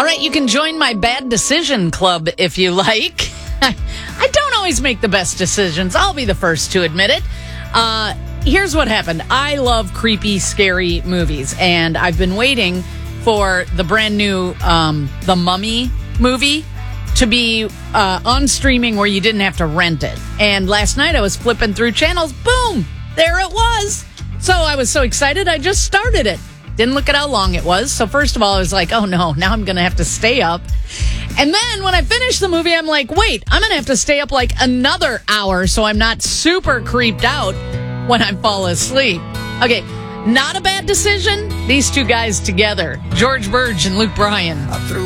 All right, you can join my bad decision club if you like. I don't always make the best decisions. I'll be the first to admit it. Here's what happened. I love creepy, scary movies, and I've been waiting for the brand new The Mummy movie to be on streaming where you didn't have to rent it. And last night I was flipping through channels. Boom! There it was. So I was so excited, I just started it. Didn't look at how long it was. So first of all, I was like, oh no, now I'm going to have to stay up. And then when I finished the movie, I'm like, wait, I'm going to have to stay up like another hour so I'm not super creeped out when I fall asleep. Okay, not a bad decision. These two guys together, George Burge and Luke Bryan.